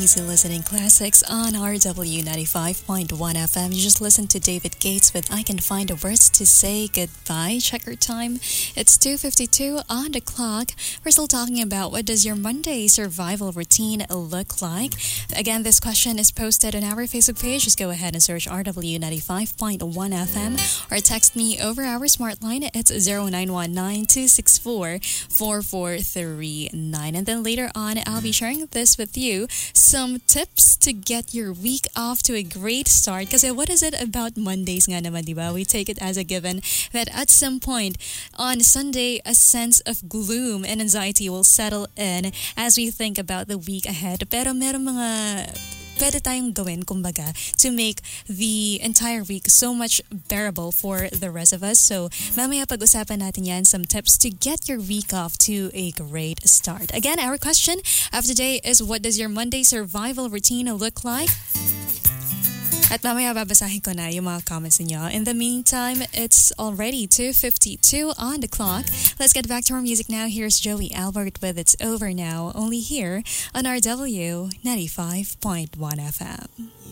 easy listening classics on RW 95.1 FM. You just listened to David Gates with I Can Find the Words to Say Goodbye. Check your time. It's 2:52 on the clock. We're still talking about what does your Monday survival routine look like? Again, this question is posted on our Facebook page. Just go ahead and search RW 95.1 FM or text me over our smart line. It's 0919-264-4439. And then later on, I'll be sharing this with you. Some tips to get your week off to a great start. Kasi what is it about Mondays nga naman, diba? We take it as a given that at some point on Sunday, a sense of gloom and anxiety will settle in as we think about the week ahead. Pero meron mga pwede tayong gawin, kumbaga, to make the entire week so much bearable for the rest of us. So, mamaya pag-usapan natin yan, some tips to get your week off to a great start. Again, our question of today is, what does your Monday survival routine look like? At mamaya babasahin ko na yung mga comments niyo. In the meantime, it's already 2:52 on the clock. Let's get back to our music now. Here's Joey Albert with It's Over Now, only here on RW 95.1 FM.